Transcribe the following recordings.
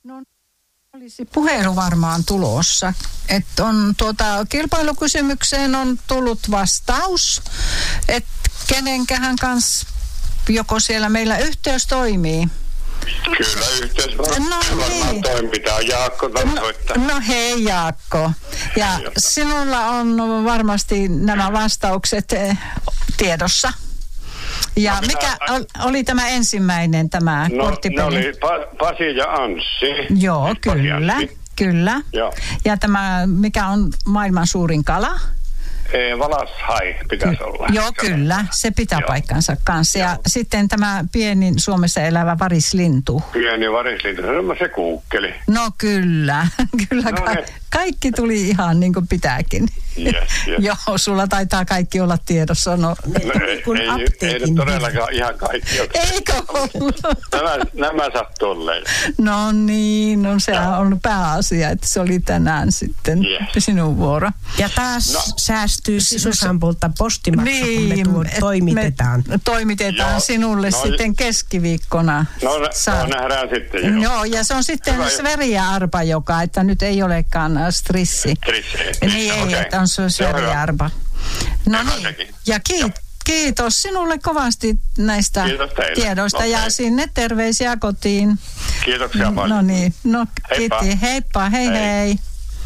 No olisi puhelu varmaan tulossa. Että on kilpailukysymykseen on tullut vastaus, että kenenkähän kanssa joko siellä meillä yhteys toimii. Kyllä, yhteys varmaan toimii. Tämä on Jaakko soittaa. No hei Jaakko. Ja sinulla on varmasti nämä vastaukset tiedossa. Ja mikä oli tämä ensimmäinen, tämä korttipeli? No oli Pasi ja Anssi. Joo, kyllä. Joo. Ja tämä, mikä on maailman suurin kala? Valashai pitäisi olla. Joo, kyllä. Se pitää paikkansa kanssa. Ja sitten tämä pienin Suomessa elävä varislintu. Pieni varislintu, se kuukkeli. No kyllä. Kaikki tuli ihan niin kuin pitääkin. Yes. Joo, sulla taitaa kaikki olla tiedossa. No, ei nyt todellakaan ihan kaikki. Eikö ollut? Nämä sattuu olleen. No niin, sehän on ollut pääasia, että se oli tänään sitten sinun vuoro. Ja taas säästyy Susanpolta postimaksu, kun me toimitetaan. Me toimitetaan sinulle sitten keskiviikkona. No nähdään sitten. Joo, ja se on sitten Sverige-arpa, että nyt ei olekaan strissi. Niin ei, että on se Sverige-arpa. No niin, ja kiitos sinulle kovasti näistä tiedoista ja sinne terveisiä kotiin. Kiitoksia paljon. No niin, kiitos. Heippa, hei.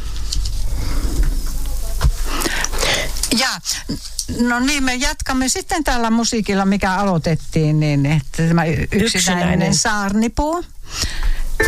Ja no niin, me jatkamme sitten tällä musiikilla, mikä aloitettiin, niin että tämä yksinäinen saarnipuu.